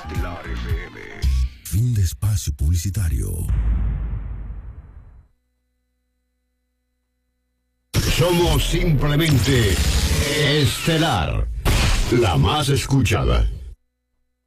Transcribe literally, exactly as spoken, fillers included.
Estelar F M. Fin de espacio publicitario. Somos simplemente Estelar, la más escuchada.